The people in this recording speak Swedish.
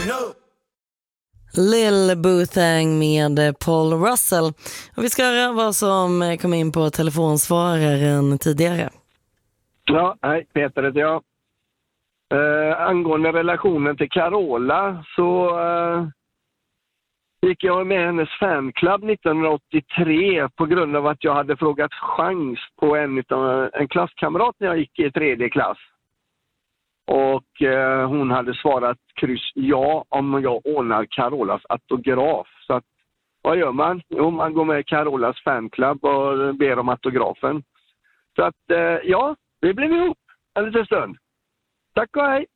Lil Boothang med Paul Russell. Och vi ska höra vad som kom in på telefonsvararen tidigare. Ja, hej, Peter heter jag. Angående relationen till Carola så gick jag med hennes fanclub 1983 på grund av att jag hade frågat chans på en klasskamrat när jag gick i 3:e klass. Och hon hade svarat kryss ja om jag ordnar Carolas autograf. Så att, vad gör man? Jo, man går med Carolas fanclub och ber om autografen. Så att ja, vi blev ihop en liten stund. Tack och hej!